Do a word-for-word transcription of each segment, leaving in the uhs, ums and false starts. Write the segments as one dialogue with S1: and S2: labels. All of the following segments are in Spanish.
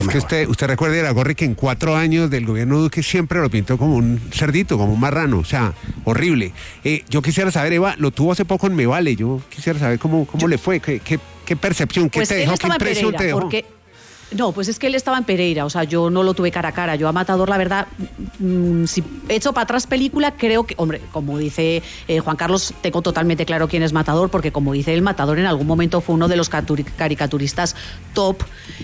S1: Es que usted, usted recuerda, Iragorri, que en cuatro años del gobierno Duque siempre lo pintó como un cerdito, como un marrano, o sea, horrible. Eh, yo quisiera saber, Eva, lo tuvo hace poco en Me Vale, yo quisiera saber cómo, cómo yo, le fue, qué, qué, qué percepción, qué
S2: pues
S1: te dejó, qué impresión
S2: Pereira,
S1: te dejó.
S2: Porque... No, pues es que él estaba en Pereira, o sea, yo no lo tuve cara a cara. Yo a Matador, la verdad, mmm, si he hecho para atrás película, creo que, hombre, como dice eh, Juan Carlos, tengo totalmente claro quién es Matador, porque como dice el Matador, en algún momento fue uno de los caricaturistas top,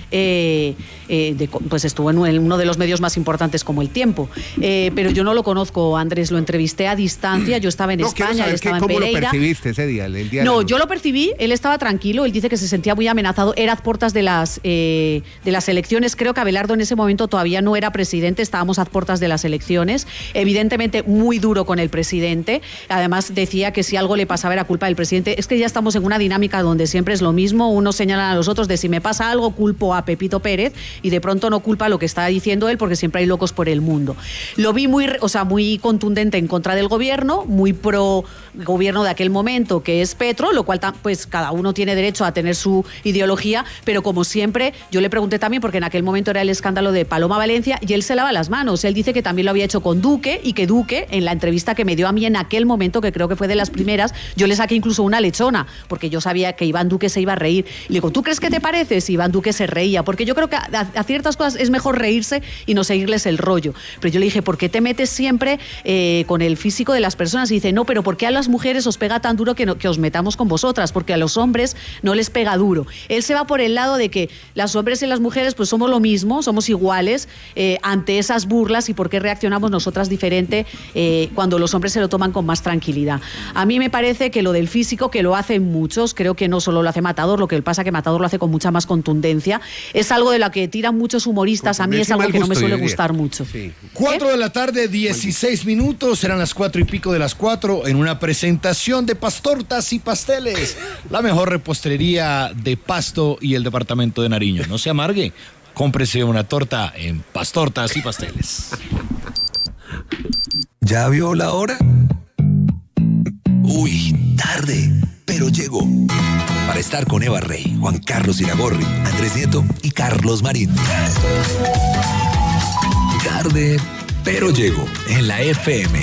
S2: eh, eh, de, pues estuvo en uno de los medios más importantes como El Tiempo. Eh, pero yo no lo conozco, Andrés, lo entrevisté a distancia, yo estaba en
S1: no,
S2: España, él estaba
S1: que,
S2: en Pereira.
S1: ¿Cómo lo percibiste ese día? El día
S2: no,
S1: de
S2: yo lo percibí, él estaba tranquilo, él dice que se sentía muy amenazado, era a puertas de las... Eh, de las elecciones. Creo que Abelardo en ese momento todavía no era presidente, estábamos a puertas de las elecciones, evidentemente muy duro con el presidente, además decía que si algo le pasaba era culpa del presidente. Es que ya estamos en una dinámica donde siempre es lo mismo, unos señalan a los otros de si me pasa algo culpo a Pepito Pérez y de pronto no culpa lo que está diciendo él porque siempre hay locos por el mundo. Lo vi muy, o sea, muy contundente en contra del gobierno, muy pro gobierno de aquel momento que es Petro, lo cual pues cada uno tiene derecho a tener su ideología, pero como siempre yo le pregunté también, porque en aquel momento era el escándalo de Paloma Valencia, y él se lava las manos. Él dice que también lo había hecho con Duque, y que Duque, en la entrevista que me dio a mí en aquel momento, que creo que fue de las primeras, yo le saqué incluso una lechona, porque yo sabía que Iván Duque se iba a reír. Y le digo, ¿tú crees que te pareces? Y Iván Duque se reía, porque yo creo que a, a ciertas cosas es mejor reírse y no seguirles el rollo. Pero yo le dije, ¿por qué te metes siempre eh, con el físico de las personas? Y dice, no, pero ¿por qué a las mujeres os pega tan duro que, no, que os metamos con vosotras? Porque a los hombres no les pega duro. Él se va por el lado de que los hombres y las mujeres pues somos lo mismo, somos iguales eh, ante esas burlas, y por qué reaccionamos nosotras diferente eh, cuando los hombres se lo toman con más tranquilidad. A mí me parece que lo del físico, que lo hacen muchos, creo que no solo lo hace Matador, lo que pasa que Matador lo hace con mucha más contundencia, es algo de lo que tiran muchos humoristas, a mí es algo que no me suele gustar mucho.
S3: Sí. Cuatro ¿Eh? de la tarde, dieciséis minutos, serán las cuatro y pico de las cuatro, en una presentación de Pastortas y Pasteles, la mejor repostería de Pasto y el departamento de Nariño. No se amargue, cómprese una torta en Pastortas y Pasteles.
S4: ¿Ya vio la hora? Uy, tarde, pero llegó. Para estar con Eva Rey, Juan Carlos Iragorri, Andrés Nieto y Carlos Marín. Tarde, pero llegó en la F M.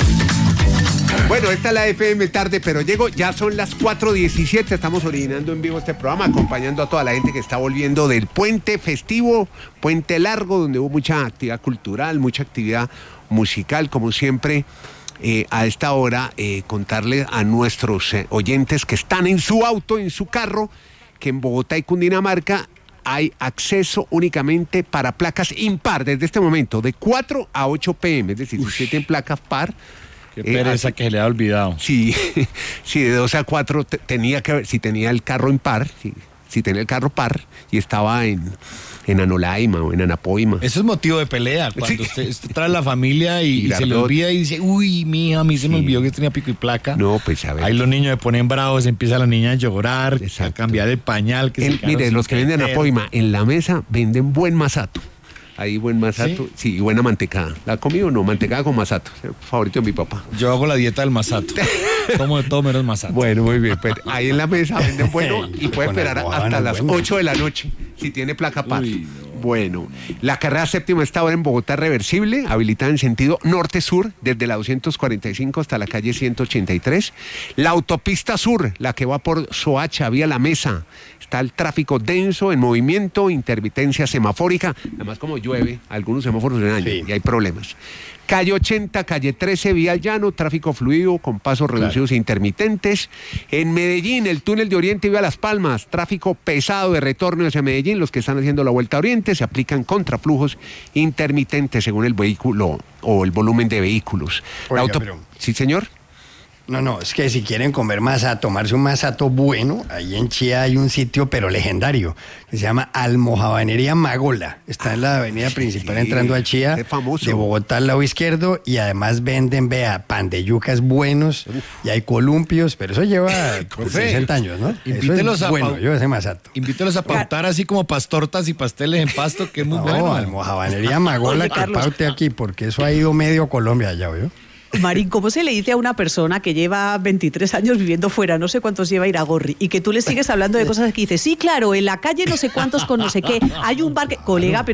S1: Bueno, esta es la F M Tarde, pero llego, ya son las cuatro diecisiete, estamos originando en vivo este programa, acompañando a toda la gente que está volviendo del puente festivo, puente largo, donde hubo mucha actividad cultural, mucha actividad musical, como siempre. Eh, a esta hora, eh, contarles a nuestros eh, oyentes que están en su auto, en su carro, que en Bogotá y Cundinamarca hay acceso únicamente para placas impar desde este momento, de cuatro a ocho pe eme, es decir, Uy. si usted tiene placas par.
S3: Qué pereza eh, que se le ha olvidado.
S1: Sí, sí, de dos a cuatro te, tenía que ver, si tenía el carro impar, si, si tenía el carro par y estaba en, en Anolaima o en Anapoima.
S3: Eso es motivo de pelea, cuando sí. usted, usted trae la familia y, y se le olvida y dice, uy, mija, a mí se sí. me olvidó que tenía pico y placa.
S1: No, pues a ver.
S3: Ahí los niños se ponen bravos, empieza la niña a llorar, Exacto. a cambiar el pañal. Que
S1: el, mire, los que venden Anapoima, en la mesa venden buen masato. Ahí buen masato, sí, sí, buena mantecada. ¿La ha comido o no? Mantecada con masato, favorito de mi papá.
S3: Yo hago la dieta del masato. Como de todo menos masato.
S1: Bueno, muy bien. Pues ahí en la mesa venden bueno y puede esperar hasta las bueno. ocho de la noche si tiene placa par. Uy, no. Bueno, la carrera séptima está ahora en Bogotá reversible, habilitada en sentido norte-sur, desde la doscientos cuarenta y cinco hasta la calle ciento ochenta y tres. La autopista sur, la que va por Soacha, vía La Mesa. Está el tráfico denso, en movimiento, intermitencia semafórica. Además, como llueve, algunos semáforos se dañan sí. y hay problemas. Calle ochenta, calle trece, vía al llano, tráfico fluido con pasos claro. reducidos e intermitentes. En Medellín, el túnel de Oriente vía Las Palmas, tráfico pesado de retorno hacia Medellín. Los que están haciendo la vuelta a Oriente se aplican contraflujos intermitentes según el vehículo o el volumen de vehículos.
S5: Oiga,
S1: auto...
S5: pero...
S1: ¿Sí, señor?
S5: No, no, es que si quieren comer masato, tomarse un masato bueno, ahí en Chía hay un sitio pero legendario, que se llama Almojabanería Magola. Está en la avenida principal sí, entrando a Chía, de Bogotá al lado izquierdo, y además venden, vea, pan de yucas buenos, Uf. y hay columpios, pero eso lleva pues, sesenta años, ¿no?
S3: Invítelos
S5: eso es
S3: a
S5: bueno, yo ese masato.
S3: Invítelos a pautar así como pastortas y pasteles en Pasto, que es muy
S5: no,
S3: bueno.
S5: Almojabanería Magola, que paute aquí, porque eso ha ido medio Colombia allá, ¿vio?
S2: Marín, ¿cómo se le dice a una persona que lleva veintitrés años viviendo fuera, no sé cuántos lleva Iragorri, y que tú le sigues hablando de cosas que dices, sí, claro, en la calle no sé cuántos con no sé qué, hay un bar que... Colega, pero